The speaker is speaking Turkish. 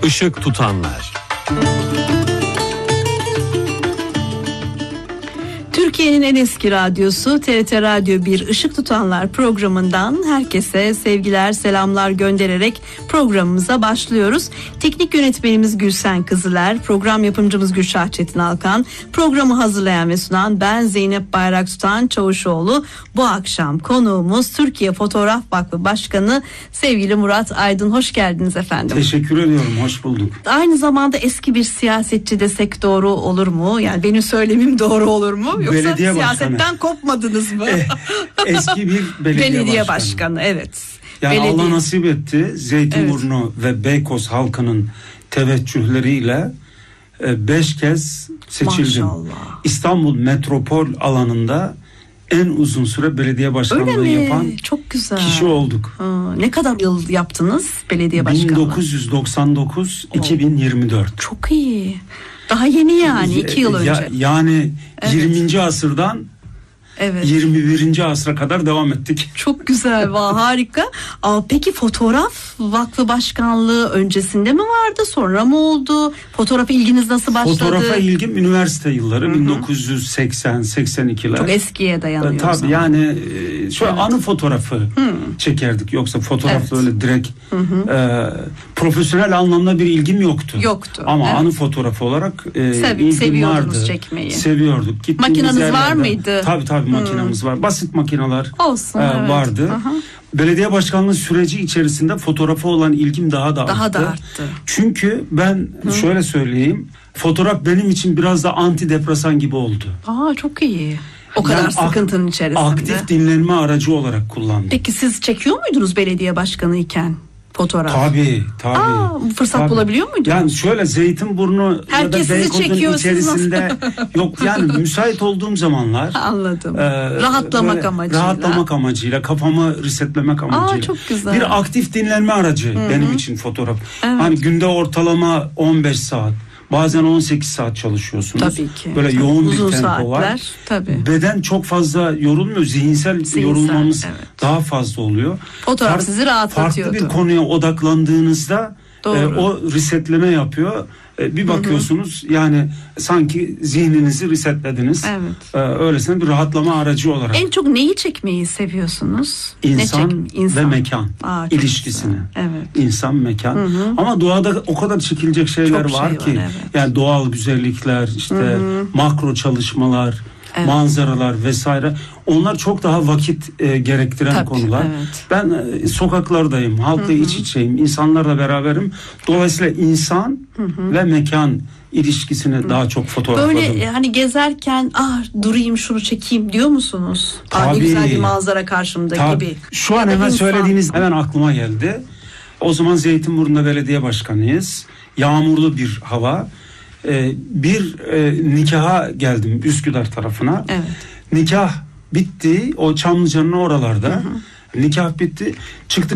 Işık tutanlar. Türkiye'nin en eski radyosu TRT Radyo 1 Işık Tutanlar programından herkese sevgiler, selamlar göndererek programımıza başlıyoruz. Teknik yönetmenimiz Gülsen Kızıler, program yapımcımız Gülşah Çetin Alkan, programı hazırlayan ve sunan ben Zeynep Bayraktutan Çavuşoğlu. Bu akşam konuğumuz Türkiye Fotoğraf Vakfı Başkanı sevgili Murat Aydın. Hoş geldiniz efendim. Teşekkür ediyorum, hoş bulduk. Aynı zamanda eski bir siyasetçi desek doğru olur mu? Yani benim söylemim doğru olur mu? Yoksa belediye siyasetten başkanı. Kopmadınız mı? Eski bir belediye başkanı. Evet. Yani belediye. Allah nasip etti. Zeytinburnu ve Beykoz halkının teveccühleriyle 5 kez seçildim. Maşallah. İstanbul metropol alanında en uzun süre belediye başkanlığı yapan çok güzel kişi olduk. Ne kadar yıl yaptınız belediye başkanlığı? 1999-2024. Çok iyi. Daha yeni yani 2 yıl önce. Yani Evet. 20. asırdan Evet. 21. asra kadar devam ettik. Çok güzel, harika. Peki fotoğraf vakfı başkanlığı öncesinde mi vardı, sonra mı oldu? Fotoğrafa ilginiz nasıl başladı? Fotoğrafa ilgim üniversite yılları, 1980-82'ler. Çok eskiye dayanıyor. Tabii yani şöyle anı fotoğrafı çekerdik. Yoksa fotoğrafla öyle direkt profesyonel anlamda bir ilgim yoktu. Ama anı fotoğrafı olarak ilgim vardı. Çekmeyi. Seviyorduk. Makineniz var mıydı? Tabii makinamız var. Basit makineler olsun, vardı. Belediye başkanlığı süreci içerisinde fotoğrafa olan ilgim daha da arttı. Çünkü ben şöyle söyleyeyim, fotoğraf benim için biraz da antidepresan gibi oldu. Çok iyi. O kadar sıkıntının içerisinde. Aktif dinlenme aracı olarak kullandım. Peki siz çekiyor muydunuz belediye başkanı iken fotoğraf? Tabii. Fırsat bulabiliyor muydunuz? Yani şöyle Zeytinburnu herkes ya da Beykoz'un içerisinde yok yani müsait olduğum zamanlar. Anladım. Rahatlamak amacıyla, kafamı resetlemek amacıyla. Çok güzel. Bir aktif dinlenme aracı benim için fotoğraf. Evet. Hani günde ortalama 15 saat. Bazen 18 saat çalışıyorsunuz. Tabii ki. Böyle yoğun uzun bir tempo saatler, var. Tabii. Beden çok fazla yorulmuyor. Zihinsel yorulmamız daha fazla oluyor. Fotoğraf sizi rahatlatıyordu. Farklı bir konuya odaklandığınızda o resetleme yapıyor. Bir bakıyorsunuz yani sanki zihninizi resetlediniz. Evet. Öylesine bir rahatlama aracı olarak. En çok neyi çekmeyi seviyorsunuz? İnsan ve mekan ilişkisini. Evet. İnsan, mekan. Ama doğada o kadar çekilecek şeyler var ki. Evet. Yani doğal güzellikler, işte makro çalışmalar, manzaralar vesaire. Onlar çok daha vakit gerektiren konular. Evet. Ben sokaklardayım, halkla iç içeyim, insanlarla beraberim. Dolayısıyla insan ve mekan ilişkisini daha çok fotoğrafladım. Böyle hani gezerken durayım şunu çekeyim diyor musunuz? Ne güzel bir manzara karşımda gibi. Şu an hemen söylediğiniz hemen aklıma geldi. O zaman Zeytinburnu'nda belediye başkanıyız. Yağmurlu bir hava. Bir nikaha geldim Üsküdar tarafına. Evet. Nikah bitti. O Çamlıca'nın oralarda. Nikah bitti. Çıktık